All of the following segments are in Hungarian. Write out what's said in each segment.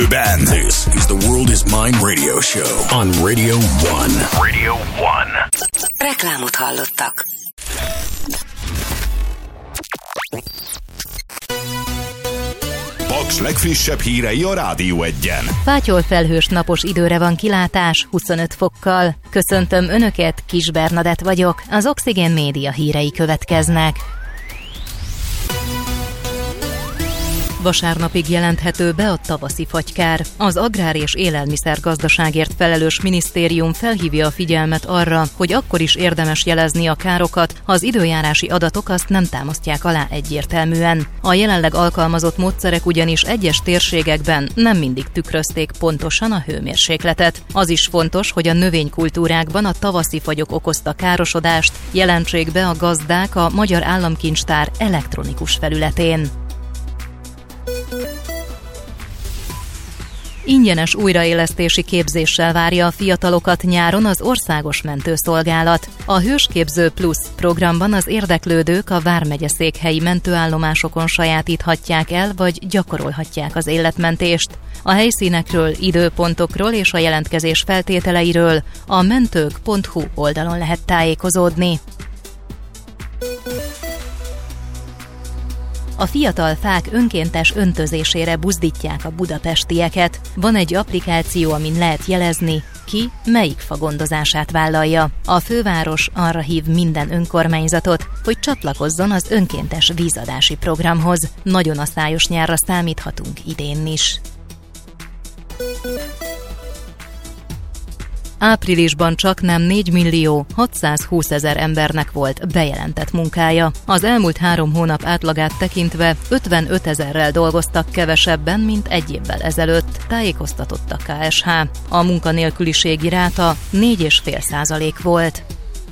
Erdőben. This is the World is Mine radio show on Radio 1. Radio 1. Reklámot hallottak. Paks legfrissebb hírei a Rádió 1-en. Fátyol felhős napos időre van kilátás, 25 fokkal. Köszöntöm Önöket, Kis Bernadett vagyok, az Oxigén Média hírei következnek. Vasárnapig jelenthető be a tavaszi fagykár. Az Agrár- és Élelmiszergazdaságért felelős minisztérium felhívja a figyelmet arra, hogy akkor is érdemes jelezni a károkat, ha az időjárási adatok azt nem támasztják alá egyértelműen. A jelenleg alkalmazott módszerek ugyanis egyes térségekben nem mindig tükrözték pontosan a hőmérsékletet. Az is fontos, hogy a növénykultúrákban a tavaszi fagyok okozta károsodást jelentsék be a gazdák a Magyar Államkincstár elektronikus felületén. Ingyenes újraélesztési képzéssel várja a fiatalokat nyáron az Országos Mentőszolgálat. A Hősképző Plusz programban az érdeklődők a vármegye székhelyi mentőállomásokon sajátíthatják el, vagy gyakorolhatják az életmentést. A helyszínekről, időpontokról és a jelentkezés feltételeiről a mentők.hu oldalon lehet tájékozódni. A fiatal fák önkéntes öntözésére buzdítják a budapestieket. Van egy applikáció, amin lehet jelezni, ki melyik fa gondozását vállalja. A főváros arra hív minden önkormányzatot, hogy csatlakozzon az önkéntes vízadási programhoz. Nagyon a szájos nyárra számíthatunk idén is. Áprilisban csaknem 4.620.000 embernek volt bejelentett munkája. Az elmúlt 3 hónap átlagát tekintve 55 000-rel dolgoztak kevesebben, mint egy évvel ezelőtt, tájékoztatott a KSH. A munkanélküliségi ráta 4,5% volt.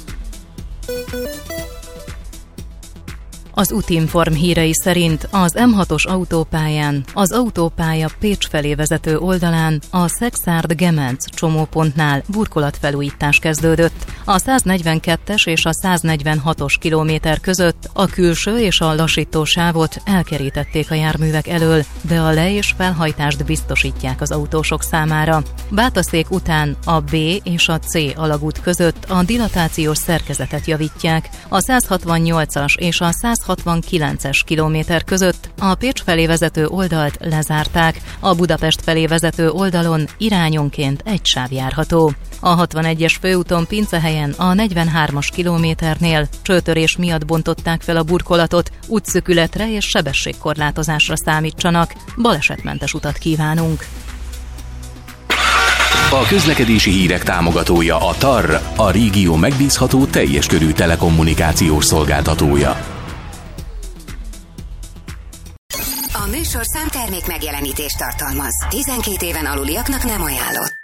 Az Utinform hírei szerint az M6-os autópályán, az autópálya Pécs felé vezető oldalán a Szekszárd-Gemenc csomópontnál burkolatfelújítás kezdődött. A 142-es és a 146-os kilométer között a külső és a lassító sávot elkerítették a járművek elől, de a le- és felhajtást biztosítják az autósok számára. Bátaszék után a B és a C alagút között a dilatációs szerkezetet javítják. A 168-as és a 169-es kilométer között a Pécs felé vezető oldalt lezárták, a Budapest felé vezető oldalon irányonként egy sáv járható. A 61-es főúton Pincehelyen a 43-as kilométernél csőtörés miatt bontották fel a burkolatot, útszűkületre és sebességkorlátozásra számítsanak. Balesetmentes utat kívánunk! A közlekedési hírek támogatója a TAR, a régió megbízható teljes körű telekommunikációs szolgáltatója. A műsorszám termék megjelenítést tartalmaz. 12 éven aluliaknak nem ajánlott.